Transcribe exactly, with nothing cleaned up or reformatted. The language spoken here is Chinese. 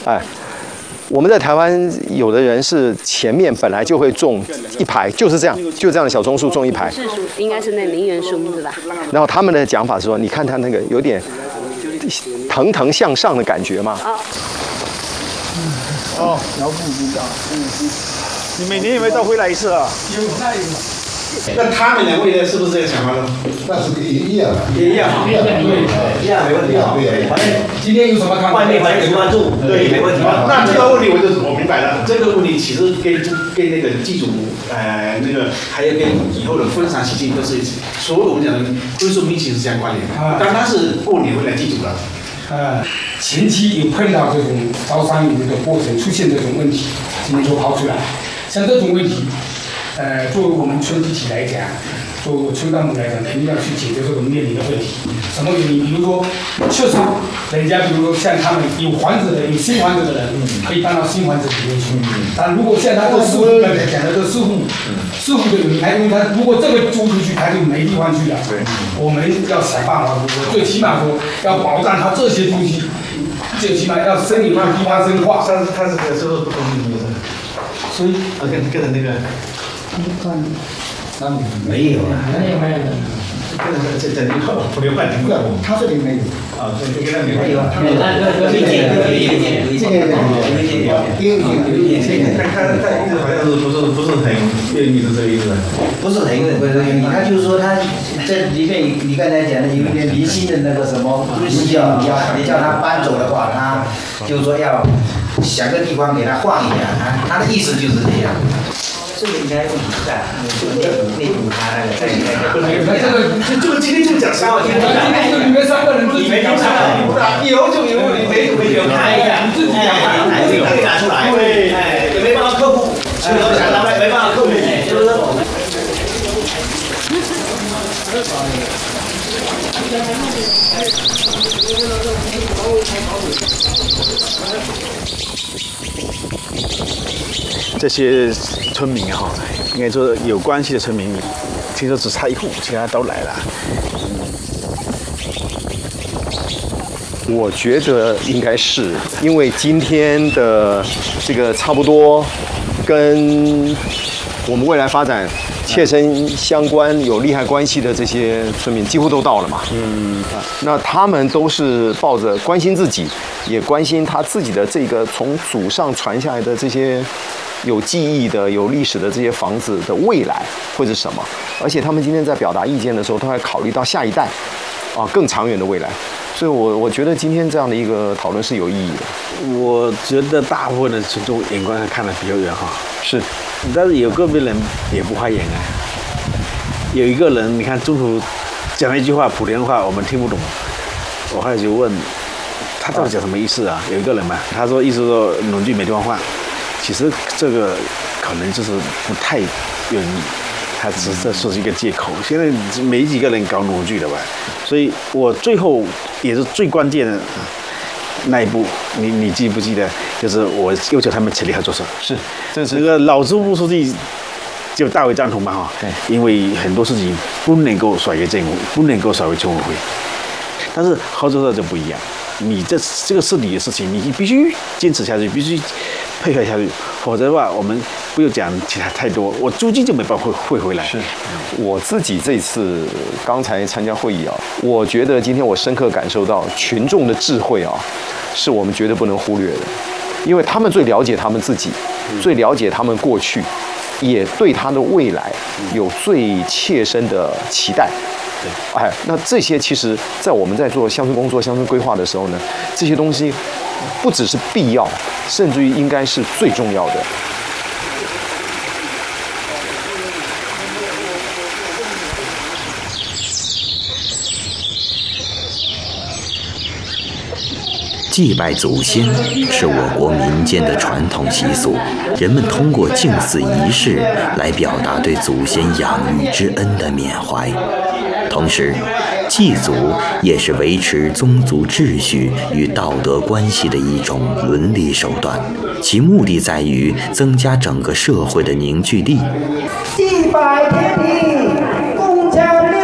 哎。我们在台湾有的人是前面本来就会种一排，就是这样，就这样的小棕树种一排。 是树，应该是那陵园树是吧？ 然后他们的讲法是说，你看它那个有点腾腾向上的感觉嘛。 哦。 哦，苗圃比较。嗯嗯。你每年有没有到回来一次啊？ 有那有。那他们两位呢，是不是这个想法呢？ 那是一样的， 也一样， 一样，对， 一样没问题啊。 对， 反正今天有什么看法？ 外面反正有关注，对，没问题。那这个问题我就我明白了，这个问题其实跟跟那个祭祖，呃，那个还有跟以后的婚丧喜庆都是所有我们讲的归属民情是相关联的。当他是过年回来祭祖了。 呃，前期有碰到这种招商引流的过程，出现这种问题，今天就抛出来。像这种问题，呃，作为我们村集体来讲，作为我村干部来讲，肯定要去解决这种面临的问题。什么原因？比如说，确实，人家比如说像他们有房子的、有新房子的人，可以搬到新房子里面去。但如果像他这四户刚才讲的这四户，四户的有台东，他如果这个租出去，他就没地方去了。我们要想办法，我最起码说要保障他这些东西，最起码要生有地方生化。 但是他是是不是不同意的？所以啊，跟跟着那个。 没有啊， 没有没有。 跟着这这你看我没有办法， 他这里没有啊，这跟他没有。 有啊，有有有一点有一点有一点有一点有一点有一点。他他他意思好像是不是不是很愿意是这个意思？ 不是很不是愿意，他就是说他这里面你刚才讲的有一点离心的那个什么东西啊，你要你叫他搬走的话，他就是说要想个地方给他换一下，他他的意思就是这样。这个应该问题不大，内内部他那个在应该。 这个这个今天就讲三号天， 你们三个人自己没讲不大，以后就以后你没没有看一下， 自己讲， 哎，这个可以拿出来，对，哎，也没办法克服，没没办法克服，是不是？ 这些村民哈，应该说有关系的村民，听说只差一户，其他都来了。 我觉得应该是因为今天的这个差不多跟我们未来发展切身相关、有利害关系的这些村民几乎都到了嘛。嗯啊，那他们都是抱着关心自己，也关心他自己的这个从祖上传下来的这些有记忆的、有历史的这些房子的未来会是什么。而且他们今天在表达意见的时候，都还考虑到下一代啊更长远的未来。所以我我觉得今天这样的一个讨论是有意义的。 我觉得大部分的群众眼光看得比较远哈。 是。 但是有个别人也不花眼啊。有一个人，你看中途讲了一句话，普通话我们听不懂，我后来就问他到底讲什么意思啊？有一个人嘛，他说意思说农具没地方换，其实这个可能就是不太愿意，他只是这说是一个借口。现在没几个人搞农具的吧，所以我最后也是最关键的那一步，你你记不记得？就是我要求他们全力合作社。 是，这是这个老支部书记就大为赞同嘛哈。对，因为很多事情不能够甩给政府，不能够甩给村委会。但是合作社就不一样，你这这个是你的事情，你必须坚持下去，必须配合下去，否则的话，我们不用讲其他太多，我租金就没办法会会回来。 是，我自己这次刚才参加会议啊，我觉得今天我深刻感受到群众的智慧啊，是我们绝对不能忽略的，因为他们最了解他们自己，最了解他们过去，也对他的未来有最切身的期待。对，哎，那这些其实，在我们在做乡村工作、乡村规划的时候呢，这些东西不只是必要，甚至于应该是最重要的。 祭拜祖先是我国民间的传统习俗，人们通过敬祀仪式来表达对祖先养育之恩的缅怀。同时，祭祖也是维持宗族秩序与道德关系的一种伦理手段，其目的在于增加整个社会的凝聚力。 祭拜天地，共家